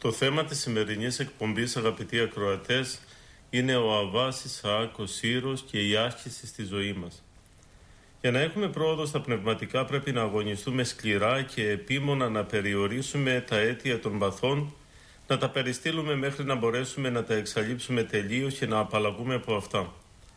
Το θέμα της σημερινής εκπομπής, αγαπητοί ακροατές, είναι ο Αββάς Ισαάκ ο Σύρος και η άσκηση στη ζωή μας. Για να έχουμε πρόοδο στα πνευματικά πρέπει να αγωνιστούμε σκληρά και επίμονα να περιορίσουμε τα αίτια των παθών, να τα περιστύλουμε μέχρι να μπορέσουμε να τα εξαλείψουμε τελείως και να απαλλαγούμε από αυτά.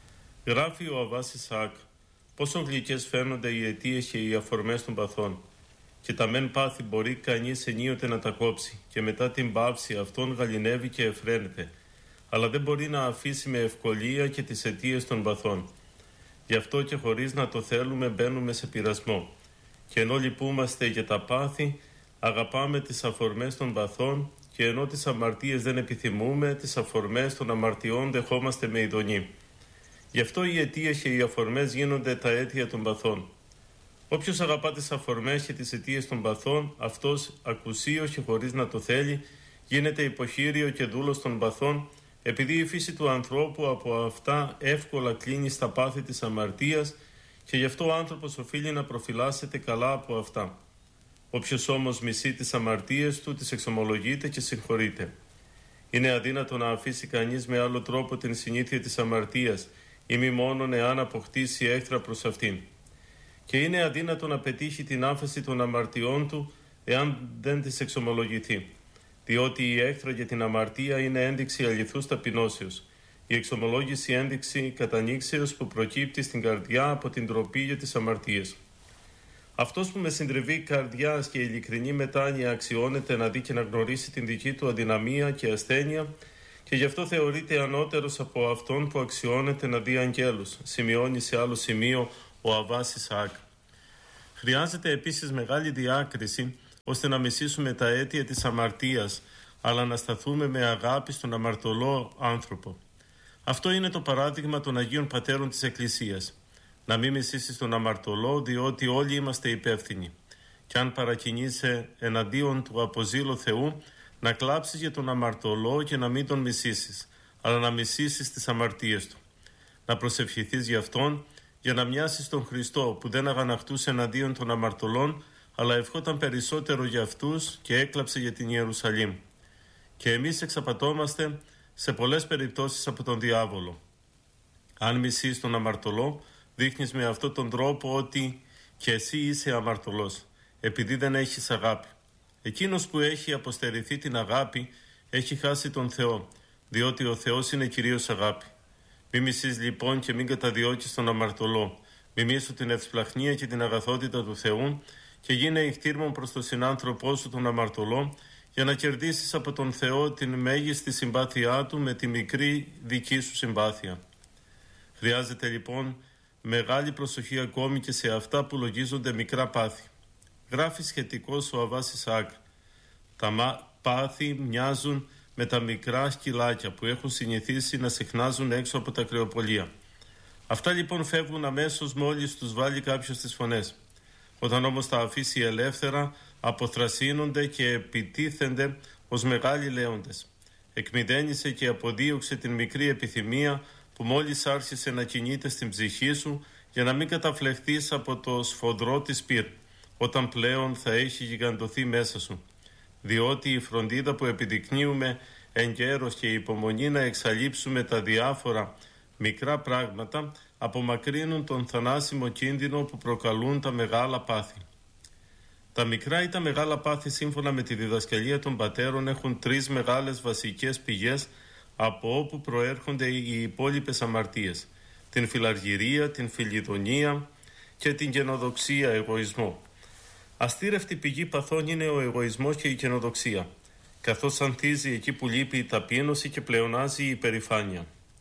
Γράφει ο Αββάς Ισαάκ: πόσο γλυκές φαίνονται οι αιτίες και οι αφορμές των παθών. Και τα μεν πάθη μπορεί κανείς ενίοτε να τα κόψει, και μετά την πάυση αυτών γαληνεύει και εφραίνεται, αλλά δεν μπορεί να αφήσει με ευκολία και τις αιτίες των παθών. Γι' αυτό και χωρίς να το θέλουμε μπαίνουμε σε πειρασμό. Και ενώ λυπούμαστε για τα πάθη, αγαπάμε τις αφορμές των παθών, και ενώ τις αμαρτίες δεν επιθυμούμε, τις αφορμές των αμαρτιών δεχόμαστε με ειδονή. Γι' αυτό οι αιτίες και οι αφορμές γίνονται τα αίτια των παθών. Όποιος αγαπά τις αφορμές και τις αιτίες των παθών, αυτός ακουσίως και χωρίς να το θέλει, γίνεται υποχείριο και δούλος των παθών, επειδή η φύση του ανθρώπου από αυτά εύκολα κλείνει στα πάθη της αμαρτίας, και γι' αυτό ο άνθρωπος οφείλει να προφυλάσσεται καλά από αυτά. Όποιος όμως μισεί τις αμαρτίες του, τις εξομολογείται και συγχωρείται. Είναι αδύνατο να αφήσει κανείς με άλλο τρόπο την συνήθεια της αμαρτίας, ή μη μόνον εάν αποκτήσει έχθρα προς αυτήν. Και είναι αδύνατο να πετύχει την άφεση των αμαρτιών του εάν δεν τις εξομολογηθεί. Διότι η έχθρα για την αμαρτία είναι ένδειξη αληθούς ταπεινώσεως. Η εξομολόγηση ένδειξη κατανοίξεως που προκύπτει στην καρδιά από την ντροπή για τις αμαρτίες. Αυτός που με συντριβή καρδιάς και ειλικρινή μετάνοια αξιώνεται να δει και να γνωρίσει την δική του αδυναμία και ασθένεια, και γι' αυτό θεωρείται ανώτερος από αυτόν που αξιώνεται να δει αγγέλους, σημειώνει σε άλλο σημείο ο Αββάς Ισαάκ. Χρειάζεται επίσης μεγάλη διάκριση ώστε να μισήσουμε τα αίτια της αμαρτίας, αλλά να σταθούμε με αγάπη στον αμαρτωλό άνθρωπο. Αυτό είναι το παράδειγμα των Αγίων Πατέρων της Εκκλησίας. Να μην μισήσεις τον αμαρτωλό, διότι όλοι είμαστε υπεύθυνοι. Και αν παρακινείσαι εναντίον του από ζήλο Θεού, να κλάψεις για τον αμαρτωλό και να μην τον μισήσεις, αλλά να μισήσεις τις αμαρτίες του. Να προσευχηθείς για αυτόν, για να μοιάσεις τον Χριστό που δεν αγανακτούσε εναντίον των αμαρτωλών, αλλά ευχόταν περισσότερο για αυτούς και έκλαψε για την Ιερουσαλήμ. Και εμείς εξαπατώμαστε σε πολλές περιπτώσεις από τον διάβολο. Αν μισείς τον αμαρτωλό, δείχνεις με αυτόν τον τρόπο ότι και εσύ είσαι αμαρτωλός, επειδή δεν έχεις αγάπη. Εκείνος που έχει αποστερηθεί την αγάπη έχει χάσει τον Θεό, διότι ο Θεός είναι κυρίως αγάπη. Μη μισείς λοιπόν και μην καταδιώκεις τον αμαρτωλό. Μη μίσου την ευσπλαχνία και την αγαθότητα του Θεού και γίνε ηχτήρμον προς τον συνάνθρωπό σου τον αμαρτωλό, για να κερδίσεις από τον Θεό την μέγιστη συμπάθειά του με τη μικρή δική σου συμπάθεια. Χρειάζεται λοιπόν μεγάλη προσοχή ακόμη και σε αυτά που λογίζονται μικρά πάθη. Γράφει σχετικός ο Αββάς Ισαάκ: τα πάθη μοιάζουν με τα μικρά σκυλάκια που έχουν συνηθίσει να συχνάζουν έξω από τα κρεοπολία. Αυτά λοιπόν φεύγουν αμέσως μόλις τους βάλει κάποιος τις φωνές. Όταν όμως τα αφήσει ελεύθερα, αποθρασύνονται και επιτίθενται ως μεγάλοι λέοντες. Εκμηδένισε και αποδίωξε την μικρή επιθυμία που μόλις άρχισε να κινείται στην ψυχή σου, για να μην καταφλεχθείς από το σφοδρό της πυρ, όταν πλέον θα έχει γιγαντωθεί μέσα σου. Διότι η φροντίδα που επιδεικνύουμε εγκαίρως και η υπομονή να εξαλείψουμε τα διάφορα μικρά πράγματα απομακρύνουν τον θανάσιμο κίνδυνο που προκαλούν τα μεγάλα πάθη. Τα μικρά ή τα μεγάλα πάθη, σύμφωνα με τη διδασκαλία των πατέρων, έχουν τρεις μεγάλες βασικές πηγές από όπου προέρχονται οι υπόλοιπες αμαρτίες: την φιλαργυρία, την φιλιδονία και την καινοδοξία, εγωισμό. Αστήρευτη πηγή παθών είναι ο εγωισμός και η καινοδοξία, καθώς ανθίζει εκεί που λείπει η ταπείνωση και πλεονάζει η υπερηφάνεια.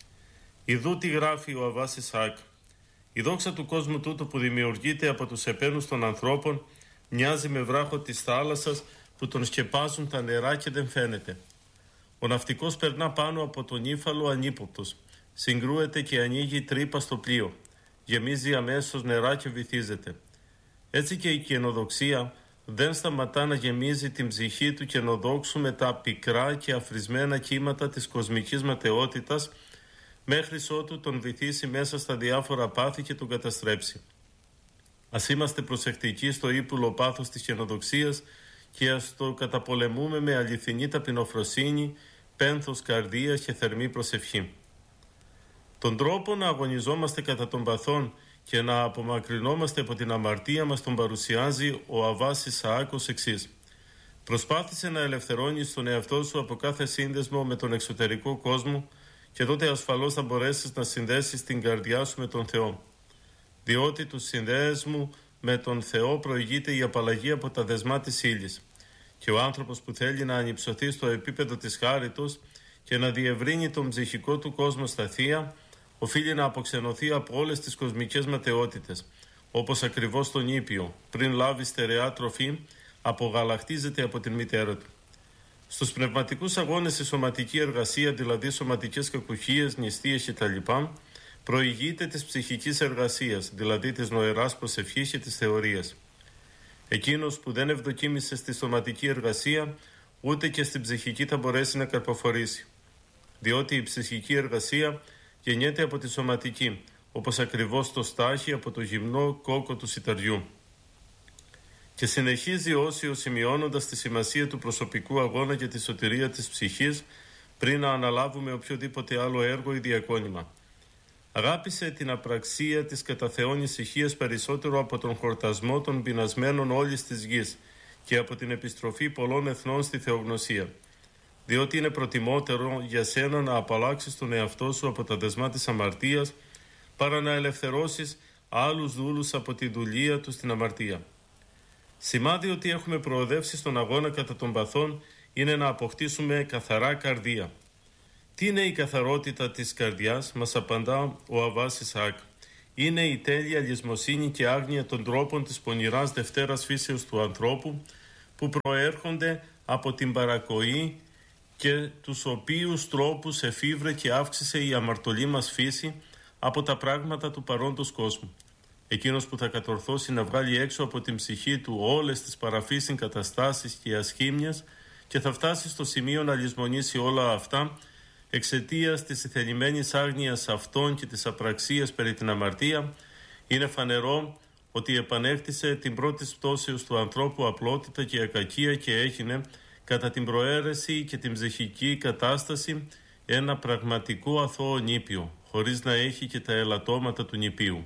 Ιδού τι γράφει ο Αββάς Ισαάκ: η δόξα του κόσμου τούτου που δημιουργείται από τους επένους των ανθρώπων μοιάζει με βράχο της θάλασσας που τον σκεπάζουν τα νερά και δεν φαίνεται. Ο ναυτικός περνά πάνω από τον ύφαλο ανύποπτος, συγκρούεται και ανοίγει τρύπα στο πλοίο, γεμίζει αμέσως νερά και βυθίζεται. Έτσι και η καινοδοξία δεν σταματά να γεμίζει την ψυχή του καινοδόξου με τα πικρά και αφρισμένα κύματα της κοσμικής ματαιότητας, μέχρι ότου τον βυθίσει μέσα στα διάφορα πάθη και τον καταστρέψει. Ας είμαστε προσεκτικοί στο ύπουλο πάθος της καινοδοξίας και ας το καταπολεμούμε με αληθινή ταπεινοφροσύνη, πένθος καρδίας και θερμή προσευχή. Τον τρόπο να αγωνιζόμαστε κατά των παθών και να απομακρυνόμαστε από την αμαρτία μας τον παρουσιάζει ο Αββάς Ισαάκ ως εξής. Προσπάθησε να ελευθερώνεις τον εαυτό σου από κάθε σύνδεσμο με τον εξωτερικό κόσμο και τότε ασφαλώς θα μπορέσεις να συνδέσεις την καρδιά σου με τον Θεό. Διότι του συνδέσμου με τον Θεό προηγείται η απαλλαγή από τα δεσμά της ύλης. Και ο άνθρωπος που θέλει να ανυψωθεί στο επίπεδο της χάριτος και να διευρύνει τον ψυχικό του κόσμο στα θεία, οφείλει να αποξενωθεί από όλες τις κοσμικές ματαιότητες, όπως ακριβώς τον Ήπιο, πριν λάβει στερεά τροφή, απογαλακτίζεται από την μητέρα του. Στους πνευματικούς αγώνες η σωματική εργασία, δηλαδή σωματικές κακουχίες, νηστείες κτλ., προηγείται της ψυχικής εργασίας, δηλαδή της νοεράς προσευχής και της θεωρίας. Εκείνος που δεν ευδοκίμησε στη σωματική εργασία, ούτε και στην ψυχική θα μπορέσει να καρποφορήσει. Διότι η ψυχική εργασία γεννιέται από τη σωματική, όπως ακριβώς το στάχι από το γυμνό κόκκο του σιταριού. Και συνεχίζει Όσιος σημειώνοντας τη σημασία του προσωπικού αγώνα για τη σωτηρία της ψυχής πριν να αναλάβουμε οποιοδήποτε άλλο έργο ή διακόνημα. Αγάπησε την απραξία της κατά Θεόν ησυχίας περισσότερο από τον χορτασμό των πεινασμένων όλης της γης και από την επιστροφή πολλών εθνών στη θεογνωσία. Διότι είναι προτιμότερο για σένα να απαλλάξεις τον εαυτό σου από τα δεσμά της αμαρτίας παρά να ελευθερώσεις άλλους δούλους από τη δουλεία τους στην αμαρτία. Σημάδι ότι έχουμε προοδεύσει στον αγώνα κατά των παθών είναι να αποκτήσουμε καθαρά καρδία. Τι είναι η καθαρότητα της καρδιάς, μας απαντά ο Αββάς Ισαάκ. Είναι η τέλεια λησμοσύνη και άγνοια των τρόπων της πονηράς δευτέρας φύσεως του ανθρώπου που προέρχονται από την παρακοή και τους οποίους τρόπους εφήβρε και αύξησε η αμαρτωλή μας φύση από τα πράγματα του παρόντος κόσμου. Εκείνος που θα κατορθώσει να βγάλει έξω από την ψυχή του όλες τις παραφύσιν καταστάσεις και ασχήμιας και θα φτάσει στο σημείο να λησμονήσει όλα αυτά εξαιτίας της ηθελημένης άγνοιας αυτών και της απραξίας περί την αμαρτία, είναι φανερό ότι επανέκτησε την πρώτη πτώσεως του ανθρώπου απλότητα και ακακία και έγινε κατά την προαίρεση και την ψυχική κατάσταση ένα πραγματικό αθώο νήπιο, χωρίς να έχει και τα ελαττώματα του νηπίου.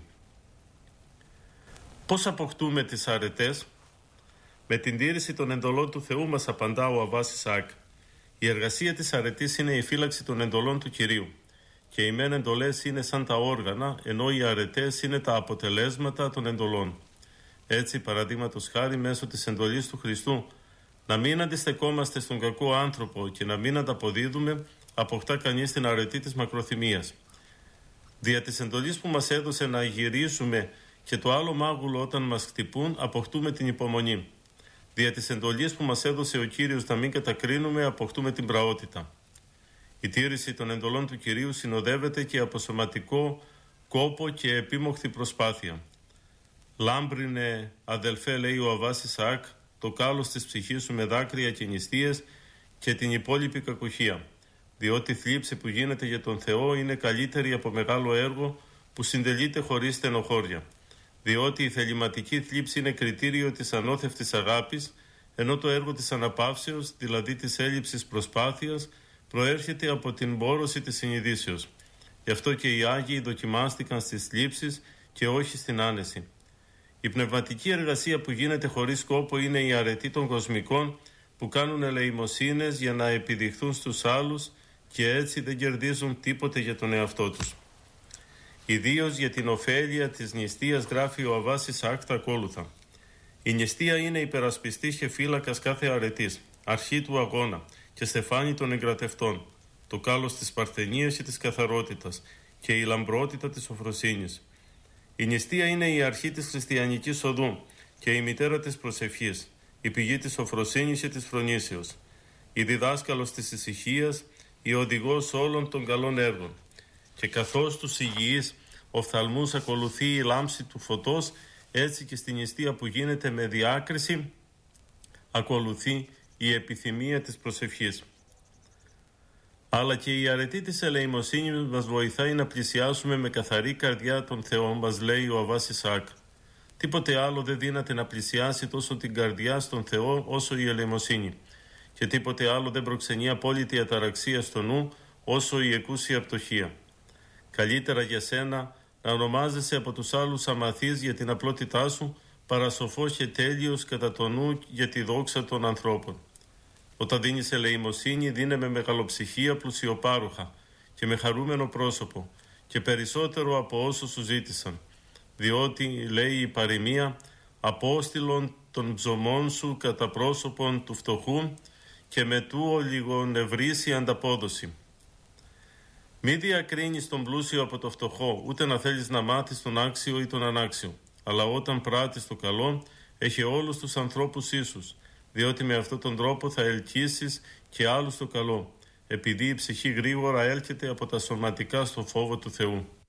Πώς αποκτούμε τις αρετές? Με την τήρηση των εντολών του Θεού, μας απαντά ο Αββάς Ισαάκ. Η εργασία της αρετής είναι η φύλαξη των εντολών του Κυρίου. Και οι μεν εντολές είναι σαν τα όργανα, ενώ οι αρετές είναι τα αποτελέσματα των εντολών. Έτσι, παραδείγματος χάρη, μέσω της εντολής του Χριστού, να μην αντιστεκόμαστε στον κακό άνθρωπο και να μην ανταποδίδουμε, αποκτά κανείς την αρετή της μακροθυμίας. Δια της εντολής που μας έδωσε να γυρίσουμε και το άλλο μάγουλο όταν μας χτυπούν, αποκτούμε την υπομονή. Δια της εντολής που μας έδωσε ο Κύριος να μην κατακρίνουμε, αποκτούμε την πραότητα. Η τήρηση των εντολών του Κυρίου συνοδεύεται και από σωματικό κόπο και επίμοχθη προσπάθεια. Λάμπρινε, αδελφέ, λέει ο Αββάς Ισαάκ, το κάλος της ψυχής σου με δάκρυα και νηστείες και την υπόλοιπη κακουχία, διότι η θλίψη που γίνεται για τον Θεό είναι καλύτερη από μεγάλο έργο που συντελείται χωρίς στενοχώρια, διότι η θεληματική θλίψη είναι κριτήριο της ανώθευτης αγάπης, ενώ το έργο της αναπαύσεως, δηλαδή της έλλειψης προσπάθειας, προέρχεται από την μπόρωση της συνειδήσεως. Γι' αυτό και οι Άγιοι δοκιμάστηκαν στις θλίψεις και όχι στην άνεση. Η πνευματική εργασία που γίνεται χωρίς σκόπο είναι η αρετή των κοσμικών που κάνουν ελεημοσύνες για να επιδειχθούν στους άλλους και έτσι δεν κερδίζουν τίποτε για τον εαυτό τους. Ιδίως για την ωφέλεια της νηστείας γράφει ο Αββάς Ισαάκ τα ακόλουθα. Η νηστεία είναι υπερασπιστής και φύλακας κάθε αρετής, αρχή του αγώνα και στεφάνι των εγκρατευτών, το κάλος της παρθενίας και της καθαρότητας και η λαμπρότητα της σοφροσύνης. Η νηστεία είναι η αρχή της χριστιανικής οδού και η μητέρα της προσευχής, η πηγή της σοφροσύνης και της φρονήσεως, η διδάσκαλος της ησυχίας, η οδηγός όλων των καλών έργων. Και καθώς τους υγιείς οφθαλμούς ακολουθεί η λάμψη του φωτός, έτσι και στην νηστεία που γίνεται με διάκριση ακολουθεί η επιθυμία της προσευχής. Αλλά και η αρετή της ελεημοσύνης μας βοηθάει να πλησιάσουμε με καθαρή καρδιά τον Θεό, μας λέει ο Αββάς Ισαάκ. Τίποτε άλλο δεν δύναται να πλησιάσει τόσο την καρδιά στον Θεό όσο η ελεημοσύνη. Και τίποτε άλλο δεν προξενεί απόλυτη αταραξία στο νου όσο η εκούσια πτωχία. Καλύτερα για σένα να ονομάζεσαι από τους άλλους αμαθείς για την απλότητά σου, παρά σοφός και τέλειος κατά το νου για τη δόξα των ανθρώπων. Όταν δίνεις ελεημοσύνη, δίνε με μεγαλοψυχία πλουσιοπάροχα και με χαρούμενο πρόσωπο και περισσότερο από όσο σου ζήτησαν. Διότι, λέει η παροιμία, απόστηλον των ψωμών σου κατά πρόσωπον του φτωχού και με τού ολιγονευρίσει ανταπόδοση. Μη διακρίνεις τον πλούσιο από το φτωχό, ούτε να θέλεις να μάθεις τον άξιο ή τον ανάξιο. Αλλά όταν πράττεις το καλό, έχει όλους τους ανθρώπους ίσους, διότι με αυτόν τον τρόπο θα ελκύσεις και άλλους το καλό, επειδή η ψυχή γρήγορα έλκεται από τα σωματικά στο φόβο του Θεού.